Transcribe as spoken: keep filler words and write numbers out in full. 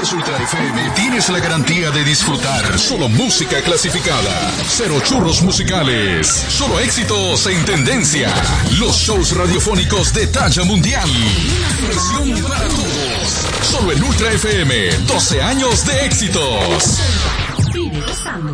escuchas Ultra F M, tienes la garantía de disfrutar solo música clasificada. Cero churros musicales. Solo éxitos en tendencia. Los shows radiofónicos de talla mundial. Presión para todos. Solo en Ultra F M. doce años de éxitos.